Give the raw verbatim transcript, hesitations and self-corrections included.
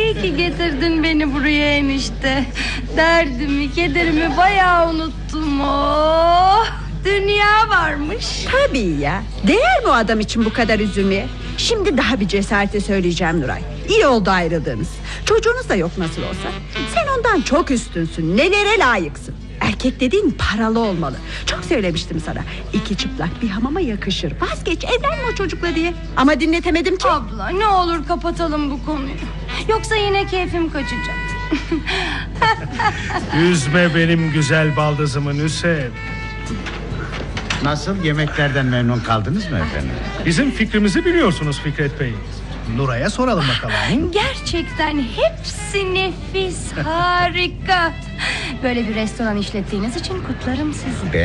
İyi ki getirdin beni buraya enişte. Derdimi, kederimi bayağı unuttum. Oh, dünya varmış. Tabii ya. Değer mi o adam için bu kadar üzülmeye? Şimdi daha bir cesarete söyleyeceğim Nuray. İyi oldu ayrıldığınız. Çocuğunuz da yok nasıl olsa. Sen ondan çok üstünsün. Nelere layıksın. Erkek dediğin paralı olmalı. Çok söylemiştim sana. İki çıplak bir hamama yakışır. Vazgeç, evlenme o çocukla diye. Ama dinletemedim ki. Abla ne olur kapatalım bu konuyu. Yoksa yine keyfim kaçacak. Üzme benim güzel baldızımı Nusret. Nasıl, yemeklerden memnun kaldınız mı efendim? Bizim fikrimizi biliyorsunuz Fikret Bey. Nuray'a soralım bakalım. Gerçekten hepsi nefis, harika. Böyle bir restoran işlettiğiniz için kutlarım sizi.